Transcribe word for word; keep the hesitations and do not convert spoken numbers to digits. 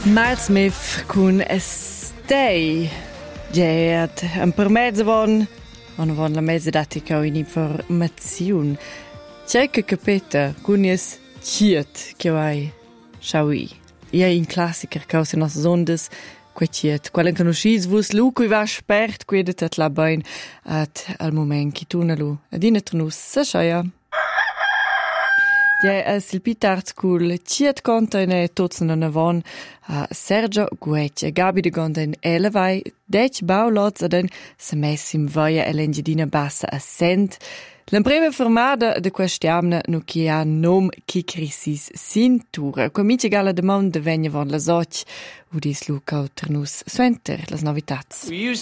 Miles Smith con Stay. Giat un per mezzo von, on von la mezza datica in informazione. C'è che capita con es chiet che vai schaui. Ia in classiker causa nas ondas, que chiet. Qualen conoscis vos lu cui va spert quedet at la bain at al moment chi tunalu. Adina trnus sa schaia. Ja, es il pitart cul chiet conta ne tots non avon a Sergio Guec e Gabi de Gonden elevai dec baulots aden se messim vaia e l'engedina bassa a sent. L'emprema formada de questiamna no chi ha nom chi crisis cintura. Qua mici gala demanda vegna von la soc udis Luca Ternus suenter las novitats.